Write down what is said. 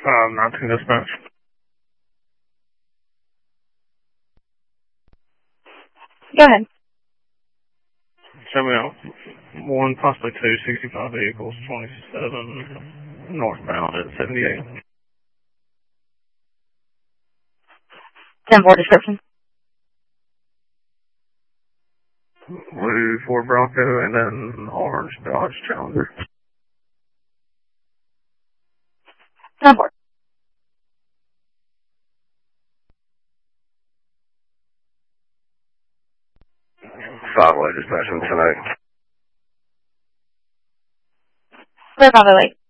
19 dispatch. 'Go ahead. Show me out. One, possibly two, 65 vehicles, 27 northbound at 78. 10-4 description. Blue Ford Bronco and then orange Dodge Challenger. 10-4. Five-way dispatch on 10-8. Clear 508.